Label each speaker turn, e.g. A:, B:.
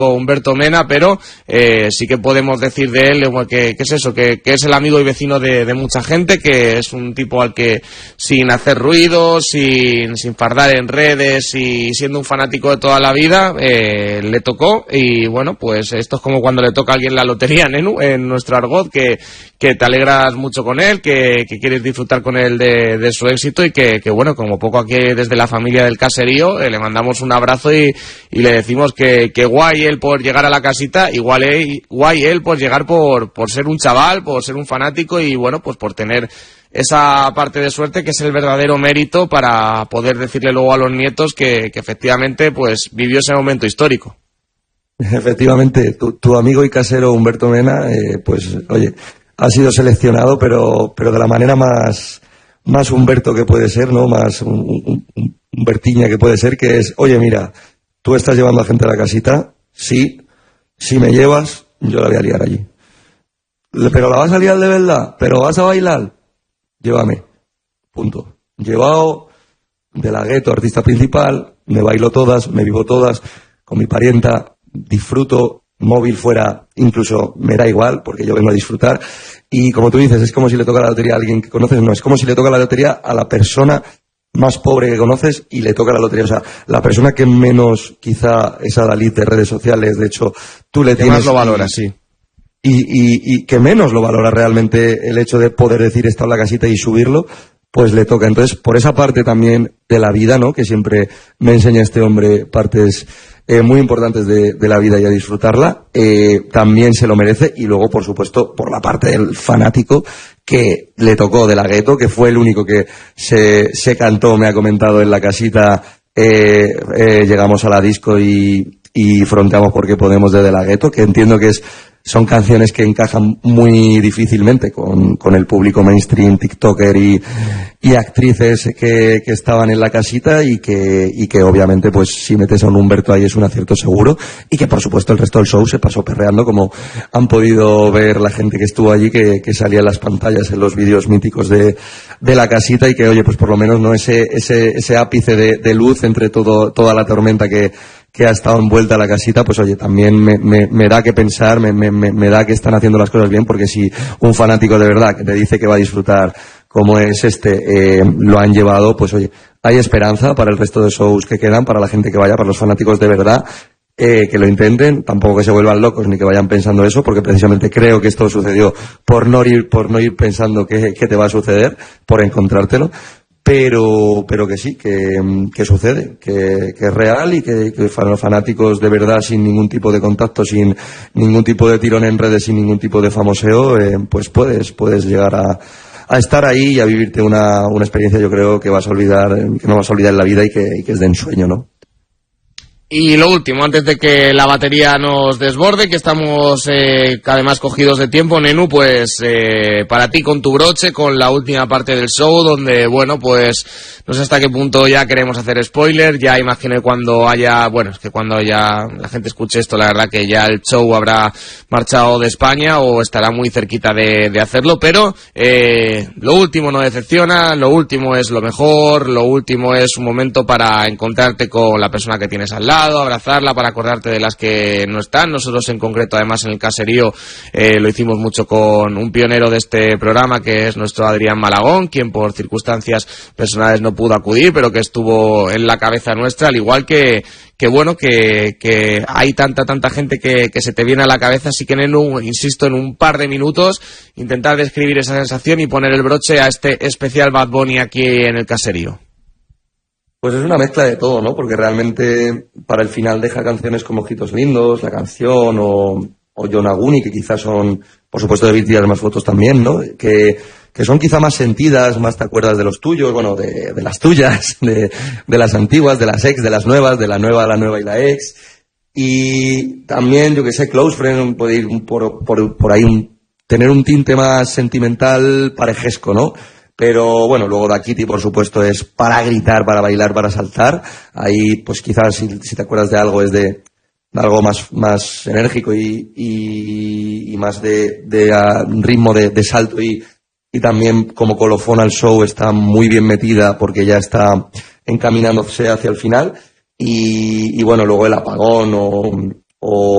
A: Humberto Mena, pero sí que podemos decir de él que es eso, que es el amigo y vecino de mucha gente, que es un tipo al que sin hacer ruido, sin fardar en redes y siendo un fanático de toda la vida, le tocó. Y bueno, pues esto es como cuando le toca a alguien la lotería, Nenu, en nuestro argot, que te alegras mucho con él, que quieres disfrutar con él de su éxito, y que bueno, como poco aquí desde la familia del caserío, le mandamos un abrazo y le decimos que guay él por llegar a la casita, guay él por llegar por ser un chaval, por ser un fanático, y bueno, pues por tener esa parte de suerte que es el verdadero mérito para poder decirle luego a los nietos que efectivamente pues vivió ese momento histórico.
B: Efectivamente, tu amigo y casero Humberto Mena, pues oye, ha sido seleccionado, pero de la manera más Humberto que puede ser, ¿no? Más Humbertiña que puede ser, que es, oye, mira, tú estás llevando a gente a la casita, sí, si me llevas, yo la voy a liar allí. Pero la vas a liar de verdad, pero vas a bailar, llévame, punto. Llevado de la Gueto, artista principal, me bailo todas, me vivo todas, con mi parienta, disfruto, móvil fuera, incluso me da igual, porque yo vengo a disfrutar. Y como tú dices, es como si le toca la lotería a alguien que conoces, no, es como si le toca la lotería a la persona más pobre que conoces y le toca la lotería. O sea, la persona que menos quizá es adalid de redes sociales, de hecho, tú le tienes...
A: más lo valora, sí.
B: Y que menos lo valora realmente el hecho de poder decir está en la casita y subirlo, pues le toca. Entonces, por esa parte también de la vida, ¿no? Que siempre me enseña este hombre partes muy importantes de la vida y a disfrutarla, también se lo merece. Y luego, por supuesto, por la parte del fanático que le tocó de la Gueto, que fue el único que se cantó, me ha comentado en la casita, llegamos a la disco y fronteamos porque podemos de la Gueto, que entiendo que son canciones que encajan muy difícilmente con el público mainstream, tiktoker y actrices que estaban en la casita, y que obviamente pues si metes a un Humberto ahí es un acierto seguro, y que por supuesto el resto del show se pasó perreando, como han podido ver la gente que estuvo allí, que salía en las pantallas en los vídeos míticos de la casita, y que oye, pues por lo menos no ese ápice de luz entre toda la tormenta que ha estado envuelta la casita, pues oye, también me da que pensar, me da que están haciendo las cosas bien, porque si un fanático de verdad que te dice que va a disfrutar como es lo han llevado, pues oye, hay esperanza para el resto de shows que quedan, para la gente que vaya, para los fanáticos de verdad, que lo intenten, tampoco que se vuelvan locos ni que vayan pensando eso, porque precisamente creo que esto sucedió por no ir pensando que te va a suceder, por encontrártelo. Pero que sí, que sucede, que es real, y que los fanáticos de verdad, sin ningún tipo de contacto, sin ningún tipo de tirón en redes, sin ningún tipo de famoseo, pues puedes llegar a estar ahí y a vivirte una experiencia, yo creo, que no vas a olvidar en la vida, y que es de ensueño, ¿no?
A: Y lo último, antes de que la batería nos desborde, que estamos además cogidos de tiempo, Nenu, pues para ti con tu broche, con la última parte del show, donde, bueno, pues no sé hasta qué punto ya queremos hacer spoiler, ya imaginé cuando haya la gente escuche esto, la verdad que ya el show habrá marchado de España o estará muy cerquita de hacerlo, pero lo último no decepciona, lo último es lo mejor, lo último es un momento para encontrarte con la persona que tienes al lado, abrazarla, para acordarte de las que no están. Nosotros en concreto, además, en el caserío lo hicimos mucho con un pionero de este programa, que es nuestro Adrián Malagón, quien por circunstancias personales no pudo acudir, pero que estuvo en la cabeza nuestra, al igual que hay tanta gente que se te viene a la cabeza. Así que, Nenu, insisto, en un par de minutos intentar describir esa sensación y poner el broche a este especial Bad Bunny aquí en el caserío.
B: Pues es una mezcla de todo, ¿no? Porque realmente para el final deja canciones como Ojitos Lindos, La Canción, o Yonaguni, que quizás son, por supuesto, de BTS más fotos también, ¿no? Que son quizá más sentidas, más te acuerdas de los tuyos, bueno, de las tuyas, de las antiguas, de las ex, de las nuevas, de la nueva y la ex. Y también, yo que sé, Close Friend puede ir por ahí tener un tinte más sentimental, parejesco, ¿no? Pero bueno, luego Da Kitty, por supuesto, es para gritar, para bailar, para saltar. Ahí, pues quizás, si te acuerdas de algo, es de algo más enérgico y más de ritmo de salto, y también como colofón al show está muy bien metida, porque ya está encaminándose hacia el final. Y bueno, luego El Apagón o